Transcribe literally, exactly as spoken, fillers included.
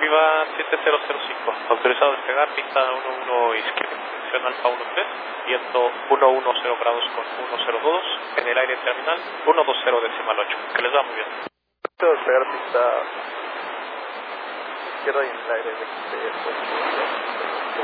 Viva siete cero cero cinco, autorizado a despegar, pista uno uno izquierda, dirección Alfa uno tres, viento uno uno cero grados con uno cero dos, en el aire terminal uno dos cero decimal ocho, que les va muy bien. Puedo despegar pista izquierda y en el aire de, de, de, de